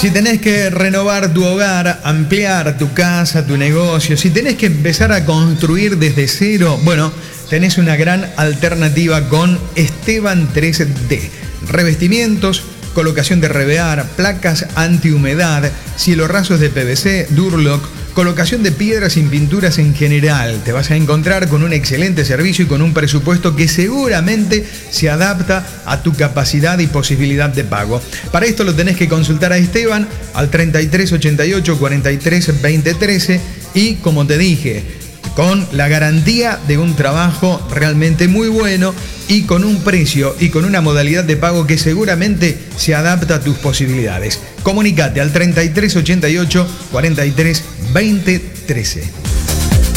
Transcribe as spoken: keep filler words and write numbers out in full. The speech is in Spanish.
Si tenés que renovar tu hogar, ampliar tu casa, tu negocio, si tenés que empezar a construir desde cero, bueno, tenés una gran alternativa con Esteban tres D. Revestimientos, colocación de revear, placas antihumedad, cielorrazos de P V C, Durlock, colocación de piedras sin pinturas en general. Te vas a encontrar con un excelente servicio y con un presupuesto que seguramente se adapta a tu capacidad y posibilidad de pago. Para esto lo tenés que consultar a Esteban al treinta y tres ochenta y ocho cuarenta y tres veinte trece y, como te dije, con la garantía de un trabajo realmente muy bueno y con un precio y con una modalidad de pago que seguramente se adapta a tus posibilidades. Comunicate al treinta y tres ochenta y ocho cuarenta y tres veinte trece.